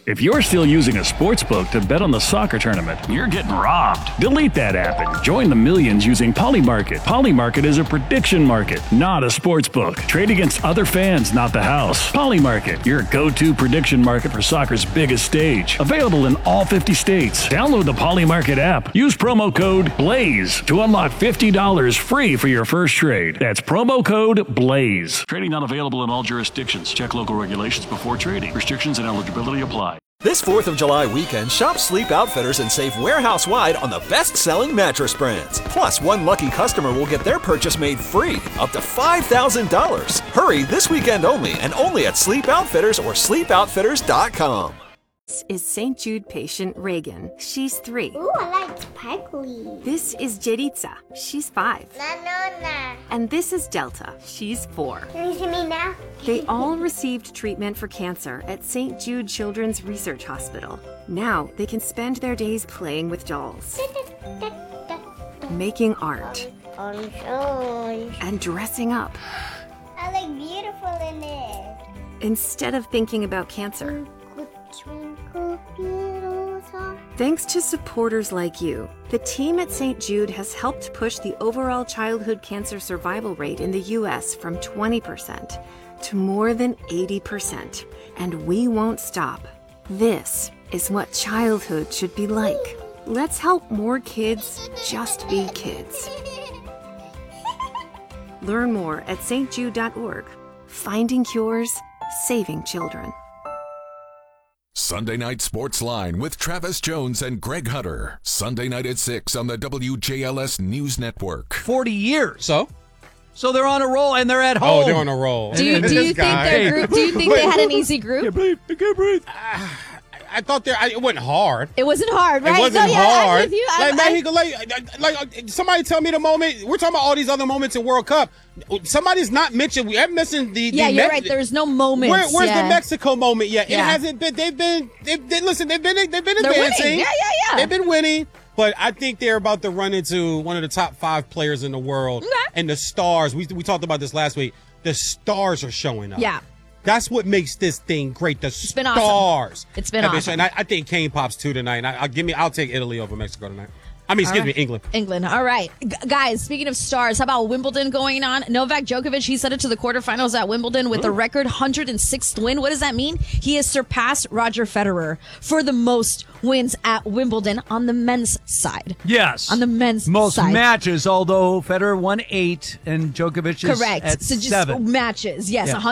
If you're still using a sportsbook to bet on the soccer tournament, you're getting robbed. Delete that app and join the millions using Polymarket. Polymarket is a prediction market, not a sportsbook. Trade against other fans, not the house. Polymarket, your go-to prediction market for soccer's biggest stage. Available in all 50 states. Download the Polymarket app. Use promo code BLAZE to unlock $50 free for your first trade. That's promo code BLAZE. Trading not available in all jurisdictions. Check local regulations before trading. Restrictions and eligibility apply. This 4th of July weekend, shop Sleep Outfitters and save warehouse-wide on the best-selling mattress brands. Plus, one lucky customer will get their purchase made free, up to $5,000. Hurry this weekend only, and only at Sleep Outfitters or sleepoutfitters.com. This is St. Jude patient Reagan. She's 3. Ooh, I like sparkly. This is Jeritza. She's 5. Nanona. And this is Delta. She's 4. Can you see me now? They all received treatment for cancer at St. Jude Children's Research Hospital. Now they can spend their days playing with dolls, making art, and dressing up. I look beautiful in it. Instead of thinking about cancer. Thanks to supporters like you, the team at St. Jude has helped push the overall childhood cancer survival rate in the U.S. from 20% to more than 80%. And we won't stop. This is what childhood should be like. Let's help more kids just be kids. Learn more at stjude.org. Finding cures, saving children. Sunday Night Sports Line with Travis Jones and Greg Hunter. Sunday night at 6 on the WJLS News Network. 40 years. So they're on a roll and they're at home. Oh, they're on a roll. Do you think their group? Do you think they had an easy group? I can't breathe. I thought it wasn't hard. It wasn't hard, right? It wasn't I'm hard. with you. Like somebody tell me the moment. We're talking about all these other moments in World Cup. Somebody's not mentioned. We haven't mentioned the. Yeah, you're right. There's no moment. Where's the Mexico moment yet? It hasn't been. They've been advancing. Winning. Yeah. They've been winning. But I think they're about to run into one of the top 5 players in the world. And the stars. We talked about this last week. The stars are showing up. Yeah. That's what makes this thing great. The It's been stars. awesome. It's been awesome. And I think Kane pops 2 tonight. And I'll take Italy over Mexico tonight. Excuse me, England. England. All right. Guys, speaking of stars, how about Wimbledon going on? Novak Djokovic, he's headed to the quarterfinals at Wimbledon with a record 106th win. What does that mean? He has surpassed Roger Federer for the most wins at Wimbledon on the men's side. Yes. On the men's most side. matches, although Federer won 8 and Djokovic is correct. at so just 7. matches. Yes, yeah.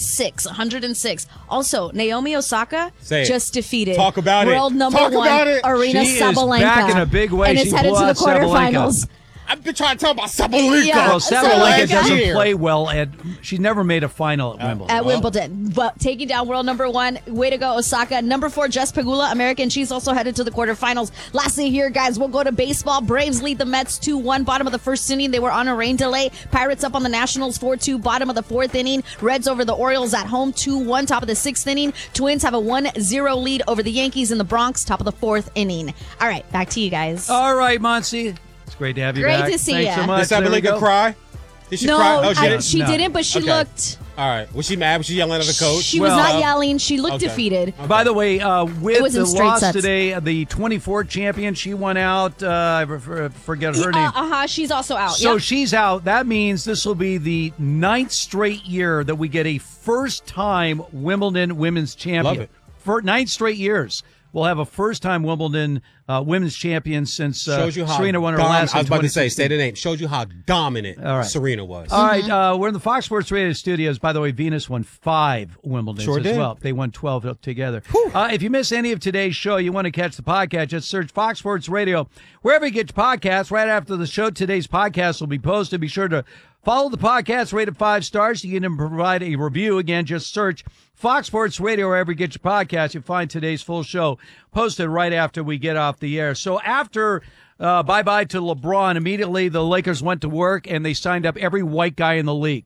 106. Also, Naomi Osaka just defeated Talk about world number Talk 1 Arena she Sabalenka. Is back in a big way. And she is headed to the quarterfinals. I've been trying to talk about Sabalenka. Yeah. Well, Sabalenka doesn't play well, and she's never made a final at Wimbledon. At Wimbledon. But taking down world number 1. Way to go, Osaka. Number 4, Jess Pegula, American. She's also headed to the quarterfinals. Lastly here, guys, we'll go to baseball. Braves lead the Mets 2-1. Bottom of the first inning. They were on a rain delay. Pirates up on the Nationals 4-2. Bottom of the 4th inning. Reds over the Orioles at home 2-1. Top of the 6th inning. Twins have a 1-0 lead over the Yankees in the Bronx. Top of the 4th inning. All right, back to you guys. All right, Muncie. It's great to have you back. Great to see Thanks you. so much. Did Sabalenka cry? Did she no, cry? Oh, she didn't, but she looked... All right. Was she mad? Was she yelling at the coach? She was not yelling. She looked defeated. Okay. By the way, with the loss sets. today, the 24 champion, she won out. I forget her name. She's also out. So she's out. That means this will be the 9th straight year that we get a first-time Wimbledon women's champion. Love it. For 9 straight years. We'll have a first-time Wimbledon women's champion since Serena won her last. I was about to say the name. Showed you how dominant Serena was. All right, we're in the Fox Sports Radio studios. By the way, Venus won 5 Wimbledons as well. They won 12 together. If you miss any of today's show, you want to catch the podcast, just search Fox Sports Radio wherever you get your podcasts. Right after the show, today's podcast will be posted. Be sure to follow the podcast, rate it 5 stars. You can provide a review. Again, just search Fox Sports Radio wherever you get your podcast. You'll find today's full show posted right after we get off the air. So after bye-bye to LeBron, immediately the Lakers went to work and they signed up every white guy in the league.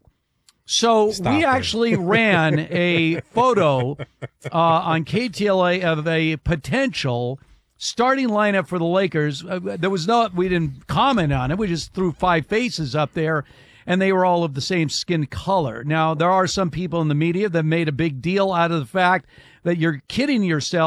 So we actually ran a photo on KTLA of a potential starting lineup for the Lakers. We didn't comment on it. We just threw 5 faces up there. And they were all of the same skin color. Now, there are some people in the media that made a big deal out of the fact that you're kidding yourself.